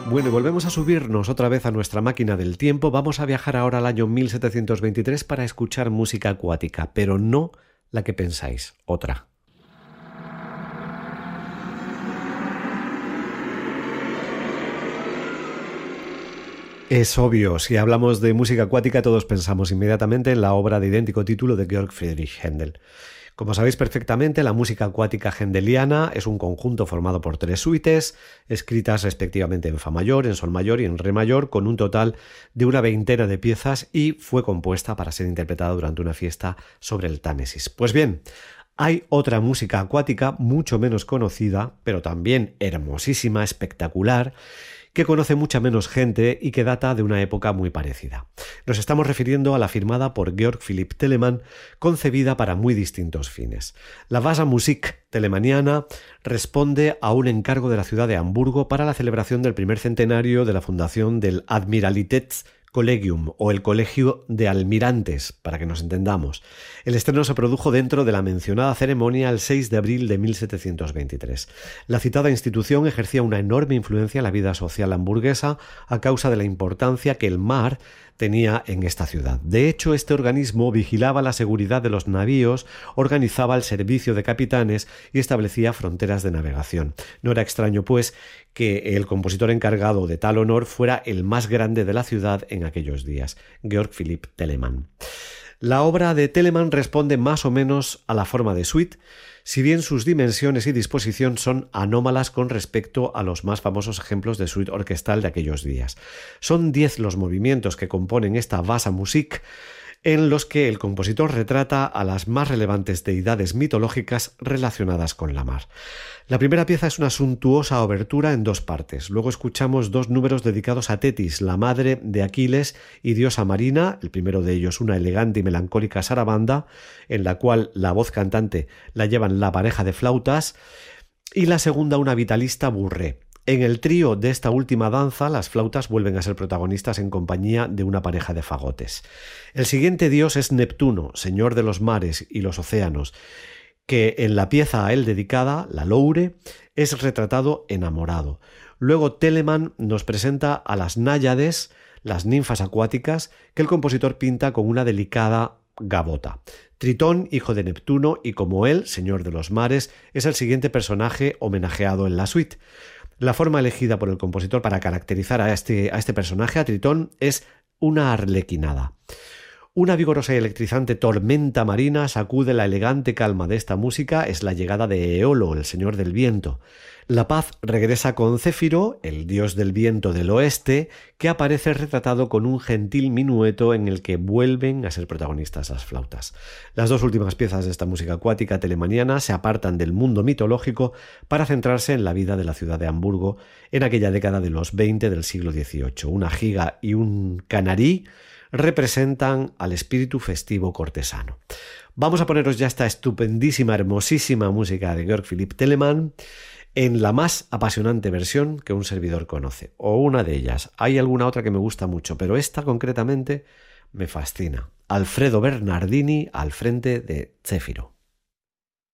Bueno, y volvemos a subirnos otra vez a nuestra máquina del tiempo. Vamos a viajar ahora al año 1723 para escuchar música acuática, pero no la que pensáis, otra. Es obvio, si hablamos de música acuática todos pensamos inmediatamente en la obra de idéntico título de Georg Friedrich Händel. Como sabéis perfectamente, la música acuática händeliana es un conjunto formado por 3 suites, escritas respectivamente en fa mayor, en sol mayor y en re mayor, con un total de una veintena de piezas y fue compuesta para ser interpretada durante una fiesta sobre el Támesis. Pues bien, hay otra música acuática mucho menos conocida, pero también hermosísima, espectacular, que conoce mucha menos gente y que data de una época muy parecida. Nos estamos refiriendo a la firmada por Georg Philipp Telemann, concebida para muy distintos fines. La Wasamusik telemanniana responde a un encargo de la ciudad de Hamburgo para la celebración del primer centenario de la fundación del Admiralitätskollegium o el Colegio de Almirantes, para que nos entendamos. El estreno se produjo dentro de la mencionada ceremonia el 6 de abril de 1723. La citada institución ejercía una enorme influencia en la vida social hamburguesa a causa de la importancia que el mar tenía en esta ciudad. De hecho, este organismo vigilaba la seguridad de los navíos, organizaba el servicio de capitanes y establecía fronteras de navegación. No era extraño, pues, que el compositor encargado de tal honor fuera el más grande de la ciudad en aquellos días, Georg Philipp Telemann. La obra de Telemann responde más o menos a la forma de suite, si bien sus dimensiones y disposición son anómalas con respecto a los más famosos ejemplos de suite orquestal de aquellos días. Son 10 los movimientos que componen esta Wasamusik, en los que el compositor retrata a las más relevantes deidades mitológicas relacionadas con la mar. La primera pieza es una suntuosa obertura en 2 partes. Luego escuchamos 2 números dedicados a Tetis, la madre de Aquiles y diosa marina, el primero de ellos una elegante y melancólica sarabanda, en la cual la voz cantante la llevan la pareja de flautas, y la segunda una vitalista burré. En el trío de esta última danza, las flautas vuelven a ser protagonistas en compañía de una pareja de fagotes. El siguiente dios es Neptuno, señor de los mares y los océanos, que en la pieza a él dedicada, la Loure, es retratado enamorado. Luego Telemann nos presenta a las náyades, las ninfas acuáticas, que el compositor pinta con una delicada gavota. Tritón, hijo de Neptuno, y como él, señor de los mares, es el siguiente personaje homenajeado en la suite. La forma elegida por el compositor para caracterizar a este personaje, a Tritón, es una arlequinada. Una vigorosa y electrizante tormenta marina sacude la elegante calma de esta música, es la llegada de Eolo, el señor del viento. La paz regresa con Céfiro, el dios del viento del oeste, que aparece retratado con un gentil minueto en el que vuelven a ser protagonistas las flautas. Las 2 últimas piezas de esta música acuática telemanniana se apartan del mundo mitológico para centrarse en la vida de la ciudad de Hamburgo en aquella década de los 20 del siglo XVIII. Una giga y un canarí representan al espíritu festivo cortesano. Vamos a poneros ya esta estupendísima, hermosísima música de Georg Philipp Telemann en la más apasionante versión que un servidor conoce, o una de ellas. Hay alguna otra que me gusta mucho, pero esta concretamente me fascina. Alfredo Bernardini al frente de Céfiro.